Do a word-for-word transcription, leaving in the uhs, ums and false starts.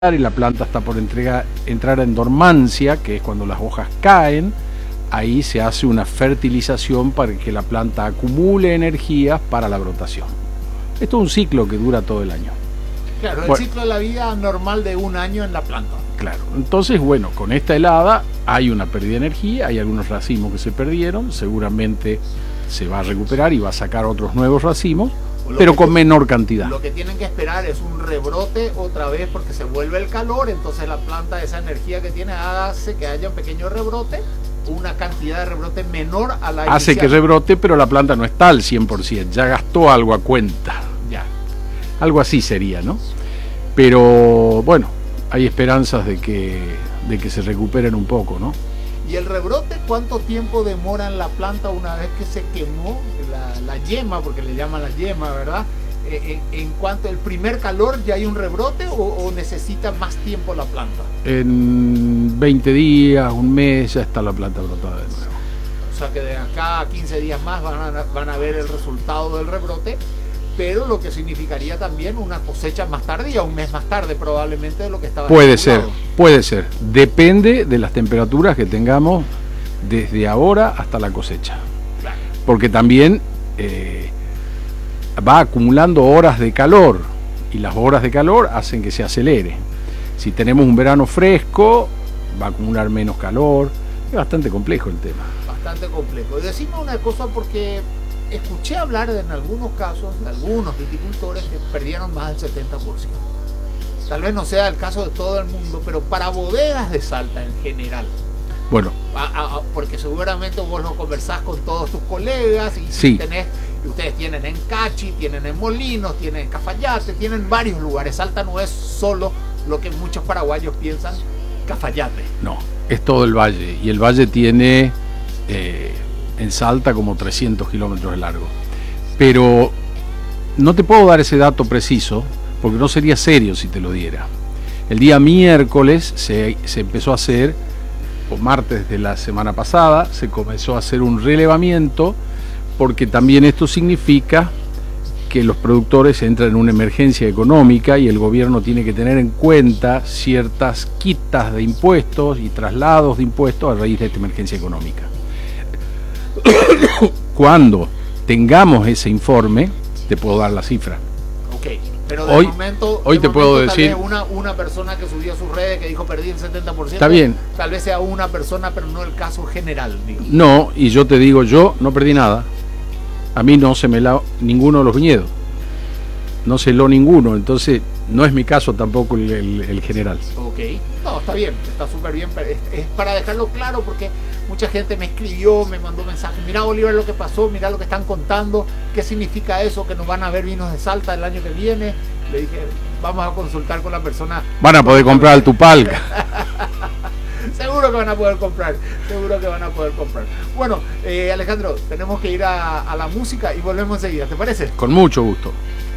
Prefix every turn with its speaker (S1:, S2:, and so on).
S1: y la planta está por entrega, entrar en dormancia, que es cuando las hojas caen. Ahí se hace una fertilización para que la planta acumule energías para la brotación. Esto es un ciclo que dura todo el año.
S2: Claro, el
S1: bueno,
S2: ciclo de la vida normal de un año en la planta.
S1: Claro, entonces bueno, con esta helada hay una pérdida de energía, hay algunos racimos que se perdieron, seguramente se va a recuperar y va a sacar otros nuevos racimos, pero con menor cantidad.
S2: Lo que tienen que esperar es un rebrote otra vez porque se vuelve el calor, entonces la planta, esa energía que tiene, hace que haya un pequeño rebrote, una cantidad de rebrote menor a la
S1: Hace
S2: inicial.
S1: que rebrote, pero la planta no está al cien por ciento, ya gastó algo a cuenta, ya. Algo así sería, ¿no? Pero bueno, hay esperanzas de que, de que se recuperen un poco, ¿no?
S2: ¿Y el rebrote cuánto tiempo demora en la planta una vez que se quemó la, la yema, porque le llaman la yema, ¿verdad? Eh, en, en cuanto al primer calor, ¿ya hay un rebrote o, o necesita más tiempo la planta?
S1: En veinte días, un mes, ya está la planta brotada de nuevo.
S2: O sea que de acá a quince días más van a, van a ver el resultado del rebrote, pero lo que significaría también una cosecha más tardía, un mes más tarde probablemente de lo que estaba
S1: Puede
S2: estipulado.
S1: ser, puede ser. Depende de las temperaturas que tengamos desde ahora hasta la cosecha.
S2: Claro.
S1: Porque también eh, va acumulando horas de calor y las horas de calor hacen que se acelere. Si tenemos un verano fresco, va a acumular menos calor. Es bastante complejo el tema.
S2: Bastante complejo. Y decime una cosa, porque escuché hablar de, en algunos casos de algunos viticultores que perdieron más del setenta por ciento. Tal vez no sea el caso de todo el mundo, pero para bodegas de Salta en general.
S1: Bueno,
S2: A, a, a, porque seguramente vos lo conversás con todos tus colegas y
S1: sí.
S2: tenés, ustedes tienen en Cachi, tienen en Molinos, tienen en Cafayate, tienen varios lugares. Salta no es solo lo que muchos paraguayos piensan, Cafayate.
S1: No, es todo el valle y el valle tiene eh, en Salta como trescientos kilómetros de largo. Pero no te puedo dar ese dato preciso porque no sería serio si te lo diera. El día miércoles se, se empezó a hacer, o martes de la semana pasada, se comenzó a hacer un relevamiento porque también esto significa que los productores entran en una emergencia económica y el gobierno tiene que tener en cuenta ciertas quitas de impuestos y traslados de impuestos a raíz de esta emergencia económica. Cuando tengamos ese informe, te puedo dar la cifra.
S2: Ok, pero de
S1: hoy,
S2: momento,
S1: hoy
S2: de
S1: te
S2: momento,
S1: puedo
S2: tal
S1: decir...
S2: vez una, una persona que subió a sus redes que dijo perdí el setenta por ciento.
S1: Está bien.
S2: Tal vez sea una persona, pero no el caso general. Digo.
S1: No, y yo te digo, yo no perdí nada. A mí no se me heló ninguno de los viñedos. No se heló ninguno, entonces no es mi caso tampoco el, el, el general.
S2: Ok, no, está bien, está súper bien. Es, es para dejarlo claro porque mucha gente me escribió, me mandó mensajes. Mira, Oliver, lo que pasó, mira lo que están contando. ¿Qué significa eso? Que nos van a ver vinos de Salta el año que viene. Le dije, vamos a consultar con la persona.
S1: Van a poder comprar al Tupalca.
S2: Seguro que van a poder comprar, seguro que van a poder comprar. Bueno, eh, Alejandro, tenemos que ir a, a la música y volvemos enseguida, ¿te parece?
S1: Con mucho gusto.